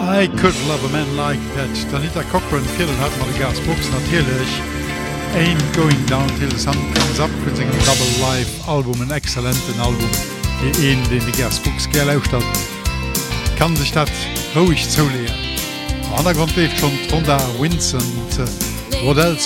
I could love a man like that. Danita Cochran film hat mal die Gasbox natürlich. Ain't going down till the sun comes up with a double live Album, ein exzellenten Album, die den die Gasbox gelauscht hat. Kann sich das ruhig zulegen. Am Hintergrund lebt schon Tonda Vincent, What Else